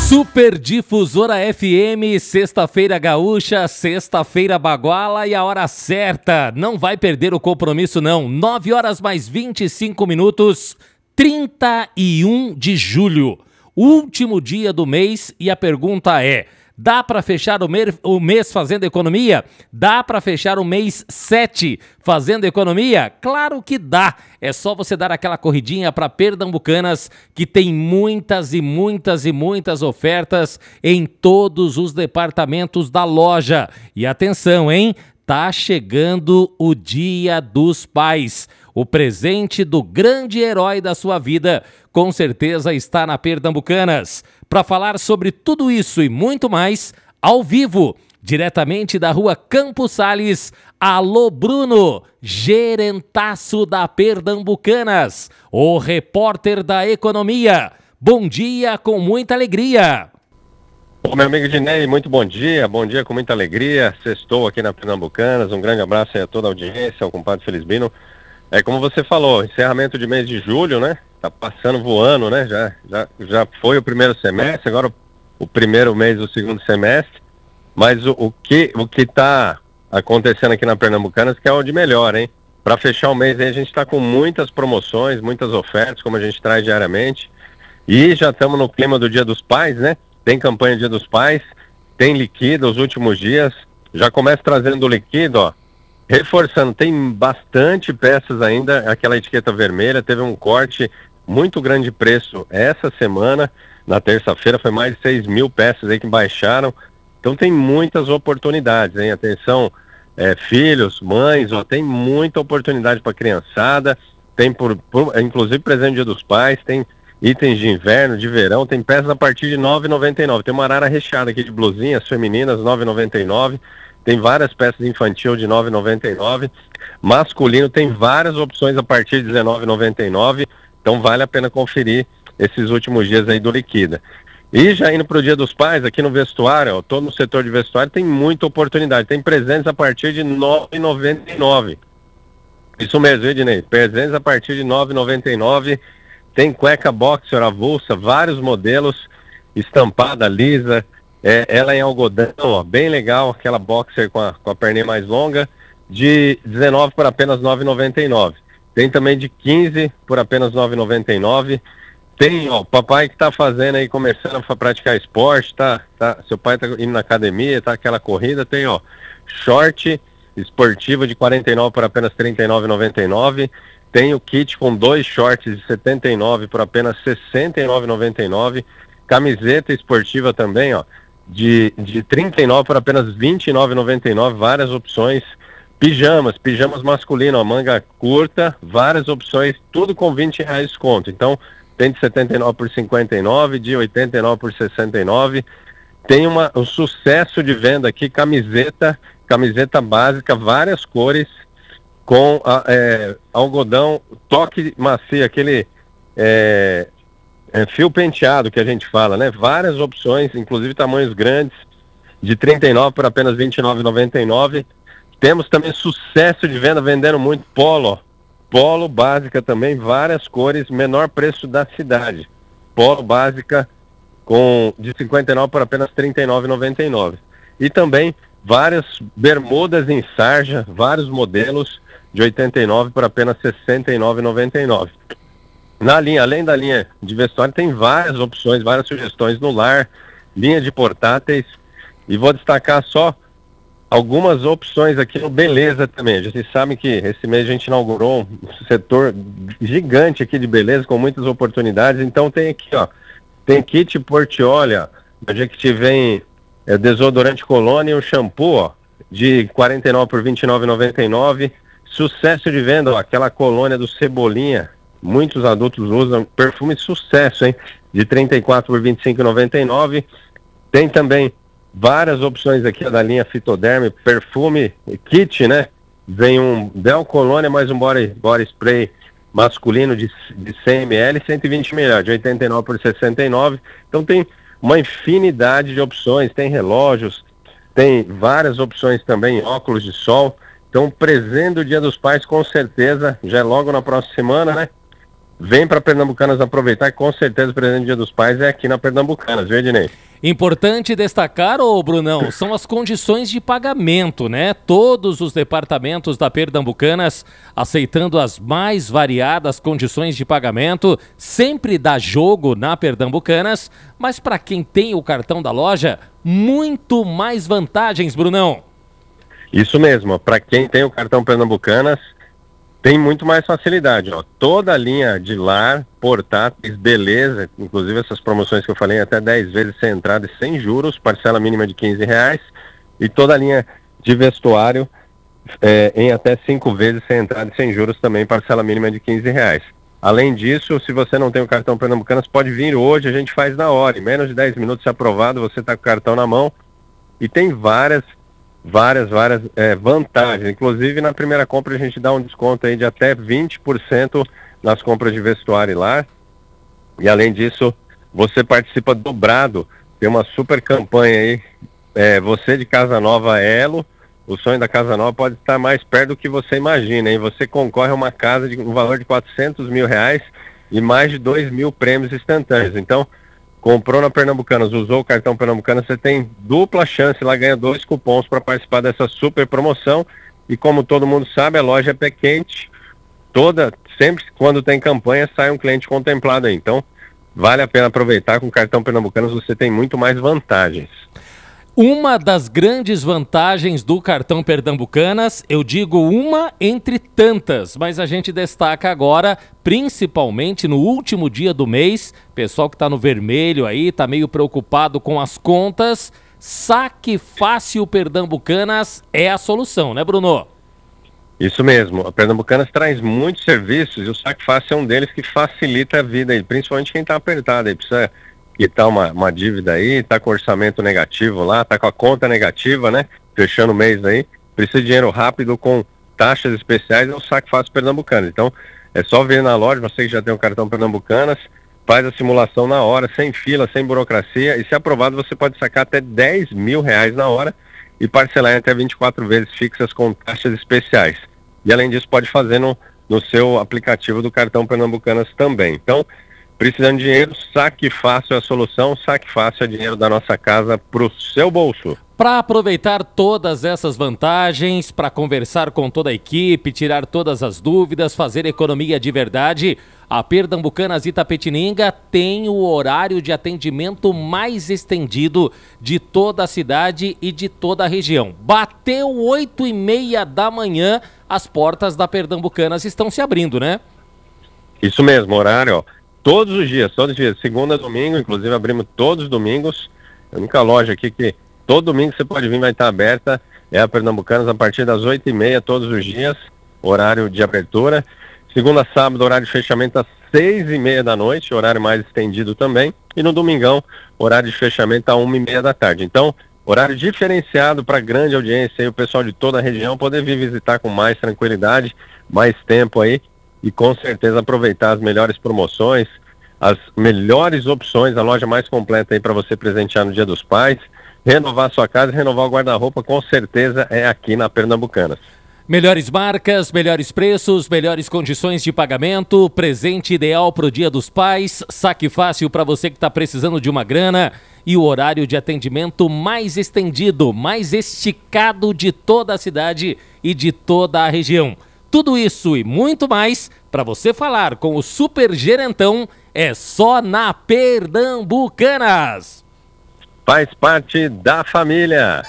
Super Difusora FM, sexta-feira gaúcha, sexta-feira baguala e a hora certa. Não vai perder o compromisso não. 9 horas mais 25 minutos, 31 de julho. Último dia do mês e a pergunta é: dá para fechar o mês fazendo economia? Dá para fechar o mês 7 fazendo economia? Claro que dá. É só você dar aquela corridinha para Pernambucanas, que tem muitas e muitas e muitas ofertas em todos os departamentos da loja. E atenção, hein? Tá chegando o Dia dos Pais. O presente do grande herói da sua vida, com certeza está na Pernambucanas. Para falar sobre tudo isso e muito mais, ao vivo, diretamente da rua Campos Sales, alô Bruno, gerentaço da Pernambucanas, o repórter da economia. Bom dia com muita alegria. Ô, meu amigo Dinei, muito bom dia com muita alegria. Sextou aqui na Pernambucanas, um grande abraço aí a toda a audiência, ao compadre Felisbino. É como você falou, encerramento de mês de julho, né? Tá passando voando, né? Já foi o primeiro semestre, agora o primeiro mês do segundo semestre. Mas o que tá acontecendo aqui na Pernambucanas que é o de melhor, hein? Para fechar o mês aí a gente tá com muitas promoções, muitas ofertas, como a gente traz diariamente. E já estamos no clima do Dia dos Pais, né? Tem campanha Dia dos Pais, tem liquida os últimos dias. Já começa trazendo o liquido, ó. Reforçando, tem bastante peças ainda, aquela etiqueta vermelha, teve um corte muito grande de preço essa semana, na terça-feira foi mais de 6 mil peças aí que baixaram, então tem muitas oportunidades, hein? Atenção, filhos, mães, ó, tem muita oportunidade para criançada, tem inclusive presente Dia dos Pais, tem itens de inverno, de verão, tem peças a partir de R$ 9,99, tem uma arara recheada aqui de blusinhas femininas, R$ 9,99, tem várias peças infantil de R$ 9,99. Masculino tem várias opções a partir de R$ 19,99. Então vale a pena conferir esses últimos dias aí do Liquida. E já indo para o Dia dos Pais, aqui no vestuário, ó, todo no setor de vestuário tem muita oportunidade. Tem presentes a partir de R$ 9,99. Isso mesmo, Ednei? Presentes a partir de R$ 9,99. Tem cueca boxer avulsa, vários modelos, estampada, lisa. Ela em algodão, ó, bem legal, aquela boxer com a perninha mais longa, de 19 por apenas R$ 9,99. Tem também de 15 por apenas R$ 9,99. Tem, ó, papai que tá fazendo aí, começando a praticar esporte, seu pai tá indo na academia, tá aquela corrida, tem, ó, short esportivo de 49 por apenas R$ 39,99. Tem o kit com 2 shorts de 79 por apenas R$ 69,99. Camiseta esportiva também, ó, de 39 por apenas R$ 29,99, várias opções. Pijamas masculino, ó, manga curta, várias opções, tudo com R$ 20 de desconto. Então, tem de 79 por 59, de 89 por 69. Tem um sucesso de venda aqui, camiseta básica, várias cores, com algodão, toque macio, aquele fio penteado que a gente fala, né? Várias opções, inclusive tamanhos grandes, de 39 por apenas R$ 29,99. Temos também sucesso de venda, vendendo muito polo, ó. Polo básica também, várias cores, menor preço da cidade. Polo básica de 59 por apenas R$ 39,99. E também várias bermudas em sarja, vários modelos, de 89 por apenas R$ 69,99. Na linha, além da linha de vestuário, tem várias opções, várias sugestões no lar, linha de portáteis, e vou destacar só algumas opções aqui no Beleza também. Vocês sabem que esse mês a gente inaugurou um setor gigante aqui de beleza, com muitas oportunidades. Então tem aqui, ó, tem kit Portiolha, onde é que vem desodorante Colônia e um shampoo, ó, de 49 por R$ 29,99. Sucesso de venda, ó, aquela colônia do Cebolinha, muitos adultos usam, perfume sucesso, hein, de 34 por R$ 25,99. Tem também várias opções aqui, ó, da linha Fitoderm, perfume, kit, né? Vem um Del Colônia mais um body spray masculino de 100 ml, 120 ml, de 89 por 69. Então tem uma infinidade de opções, tem relógios, tem várias opções também, óculos de sol. Então, presente do Dia dos Pais, com certeza, já é logo na próxima semana, né? vem para Pernambucanas aproveitar, que com certeza o presente do Dia dos Pais é aqui na Pernambucanas, viu, Ednei? Importante destacar, ô Brunão, são as condições de pagamento, né? Todos os departamentos da Pernambucanas aceitando as mais variadas condições de pagamento, sempre dá jogo na Pernambucanas, mas para quem tem o cartão da loja, muito mais vantagens, Brunão. Isso mesmo, para quem tem o cartão Pernambucanas, tem muito mais facilidade, ó. Toda a linha de lar, portáteis, beleza, inclusive essas promoções que eu falei, até 10 vezes sem entrada e sem juros, parcela mínima de R$15, e toda a linha de vestuário em até 5 vezes sem entrada e sem juros também, parcela mínima de R$15. Além disso, se você não tem o cartão Pernambucanas, pode vir hoje, a gente faz na hora, em menos de 10 minutos aprovado, você está com o cartão na mão, e tem várias vantagens. Inclusive, na primeira compra a gente dá um desconto aí de até 20% nas compras de vestuário e lar. E além disso, você participa dobrado. Tem uma super campanha aí. Você de Casa Nova Elo, o sonho da Casa Nova pode estar mais perto do que você imagina, hein? Você concorre a uma casa de um valor de R$400 mil e mais de 2 mil prêmios instantâneos. Então, comprou na Pernambucanas, usou o cartão Pernambucanas, você tem dupla chance, lá ganha 2 cupons para participar dessa super promoção. E como todo mundo sabe, a loja é pé quente, sempre quando tem campanha sai um cliente contemplado aí. Então vale a pena aproveitar. Com o cartão Pernambucanas você tem muito mais vantagens. Uma das grandes vantagens do cartão Pernambucanas, eu digo uma entre tantas, mas a gente destaca agora, principalmente no último dia do mês, pessoal que está no vermelho aí, está meio preocupado com as contas, Saque Fácil Pernambucanas é a solução, né, Bruno? Isso mesmo, a Pernambucanas traz muitos serviços e o Saque Fácil é um deles que facilita a vida aí, principalmente quem está apertado aí, precisa quitar uma dívida aí, tá com orçamento negativo lá, tá com a conta negativa, né? Fechando o mês aí, precisa de dinheiro rápido com taxas especiais, é o Saque Fácil Pernambucanas. Então, é só vir na loja, você que já tem o cartão Pernambucanas, faz a simulação na hora, sem fila, sem burocracia, e se aprovado você pode sacar até R$10 mil na hora e parcelar em até 24 vezes fixas com taxas especiais. E além disso, pode fazer no seu aplicativo do cartão Pernambucanas também. Então, precisando de dinheiro, Saque Fácil é a solução. Saque Fácil é dinheiro da nossa casa para o seu bolso. Para aproveitar todas essas vantagens, para conversar com toda a equipe, tirar todas as dúvidas, fazer economia de verdade, a Pernambucanas Itapetininga tem o horário de atendimento mais estendido de toda a cidade e de toda a região. Bateu 8h30 da manhã, as portas da Pernambucanas estão se abrindo, né? Isso mesmo, horário, ó. Todos os dias, segunda a domingo, inclusive abrimos todos os domingos. A única loja aqui que todo domingo você pode vir, vai estar aberta, é a Pernambucanas a partir das 8h30 todos os dias, horário de abertura. Segunda a sábado, horário de fechamento às 6h30 da noite, horário mais estendido também. E no domingão, horário de fechamento às 1h30 da tarde. Então, horário diferenciado para grande audiência e o pessoal de toda a região poder vir visitar com mais tranquilidade, mais tempo aí. E com certeza aproveitar as melhores promoções, as melhores opções, a loja mais completa aí para você presentear no Dia dos Pais, renovar sua casa e renovar o guarda-roupa, com certeza é aqui na Pernambucanas. Melhores marcas, melhores preços, melhores condições de pagamento, presente ideal para o Dia dos Pais, Saque Fácil para você que está precisando de uma grana e o horário de atendimento mais estendido, mais esticado de toda a cidade e de toda a região. Tudo isso e muito mais para você falar com o Super Gerentão é só na Pernambucanas. Faz parte da família.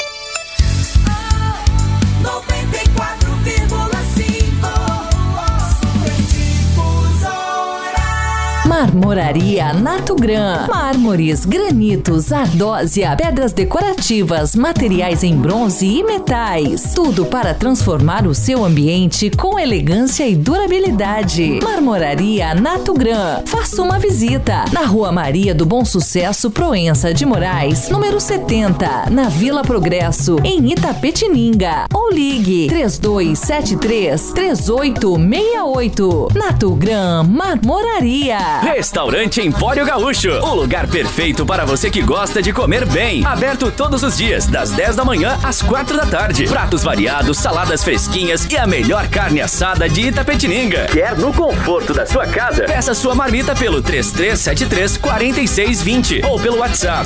94,5 Marmoraria Natugran. Mármores, granitos, ardósia, pedras decorativas, materiais em bronze e metais. Tudo para transformar o seu ambiente com elegância e durabilidade. Marmoraria Natugran. Faça uma visita na Rua Maria do Bom Sucesso, Proença de Moraes, número 70, na Vila Progresso, em Itapetininga. Ou ligue 3273-3868. Natugran Marmoraria. Gaúcha. Restaurante Empório Gaúcho, o lugar perfeito para você que gosta de comer bem. Aberto todos os dias, das 10 da manhã às 4 da tarde. Pratos variados, saladas fresquinhas e a melhor carne assada de Itapetininga. Quer no conforto da sua casa? Peça sua marmita pelo 3373-4620 ou pelo WhatsApp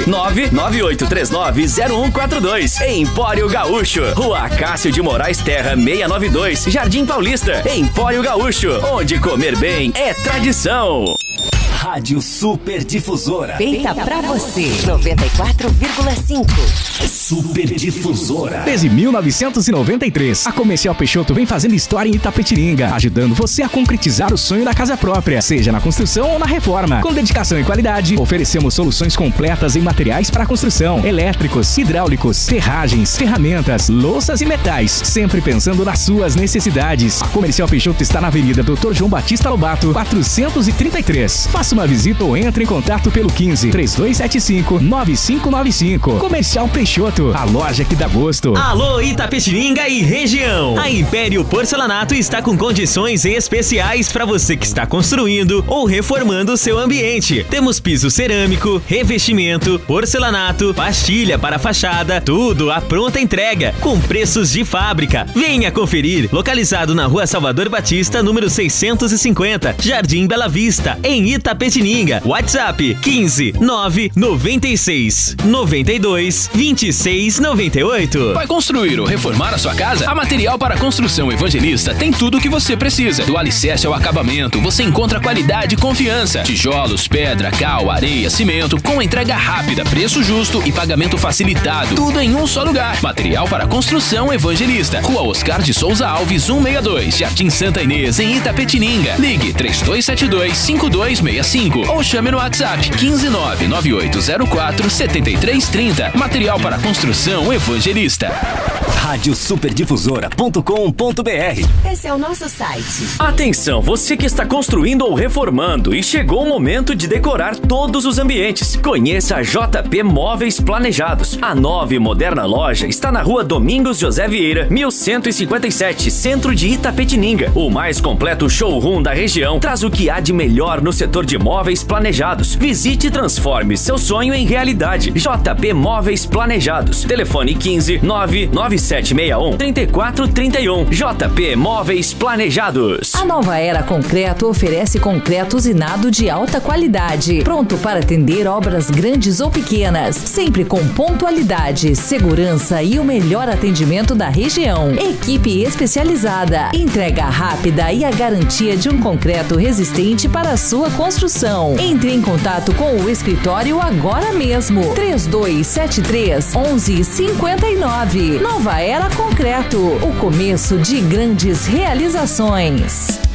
15-99839-0142. Empório Gaúcho, Rua Acácio de Moraes Terra 692, Jardim Paulista. Empório Gaúcho, onde comer bem é tradição. Rádio Super Difusora. Feita pra você. 94,5. Super Difusora. Desde 1993, a Comercial Peixoto vem fazendo história em Itapetininga, ajudando você a concretizar o sonho da casa própria, seja na construção ou na reforma. Com dedicação e qualidade, oferecemos soluções completas em materiais para construção, elétricos, hidráulicos, ferragens, ferramentas, louças e metais, sempre pensando nas suas necessidades. A Comercial Peixoto está na Avenida Dr. João Batista Lobato, 433. Faça uma visita ou entre em contato pelo 15-3275-9595. Comercial Peixoto, a loja que dá gosto. Alô Itapetininga e região. A Império Porcelanato está com condições especiais para você que está construindo ou reformando o seu ambiente. Temos piso cerâmico, revestimento, porcelanato, pastilha para fachada, tudo à pronta entrega, com preços de fábrica. Venha conferir. Localizado na Rua Salvador Batista, número 650, Jardim Bela Vista, em Itapetininga. WhatsApp 15-996-92-2698. Vai construir ou reformar a sua casa? A Material para Construção Evangelista tem tudo o que você precisa. Do alicerce ao acabamento, você encontra qualidade e confiança. Tijolos, pedra, cal, areia, cimento, com entrega rápida, preço justo e pagamento facilitado. Tudo em um só lugar. Material para Construção Evangelista. Rua Oscar de Souza Alves, 162, Jardim Santa Inês, em Itapetininga. Ligue 3272-5265 ou chame no WhatsApp 15998047330. Material para Construção Evangelista. Radiosuperdifusora.com.br. Esse é o nosso site. Atenção, você que está construindo ou reformando e chegou o momento de decorar todos os ambientes. Conheça a JP Móveis Planejados. A nova e moderna loja está na Rua Domingos José Vieira, 1157, centro de Itapetininga. O mais completo showroom da região traz o que há de melhor no setor de móveis planejados. Visite e transforme seu sonho em realidade. JP Móveis Planejados. Telefone 15-99761-3431. JP Móveis Planejados. A Nova Era Concreto oferece concreto usinado de alta qualidade, pronto para atender obras grandes ou pequenas, sempre com pontualidade, segurança e o melhor atendimento da região. Equipe especializada, entrega rápida e a garantia de um concreto resistente para a sua construção. Entre em contato com o escritório agora mesmo. 3273-1159. Nova Era Concreto, o começo de grandes realizações.